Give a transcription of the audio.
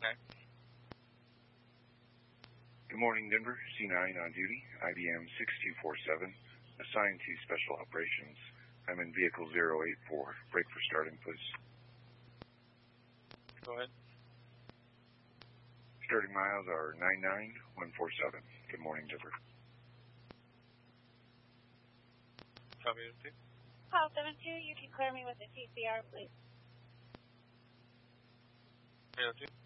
Okay. Good morning, Denver. C9 on duty, IBM 6247, assigned to Special Operations. I'm in vehicle 084. Brake for starting, please. Go ahead. Starting miles are 99147. Good morning, Denver. Copy, 2. Call 72, you can clear me with the TCR, please. 2.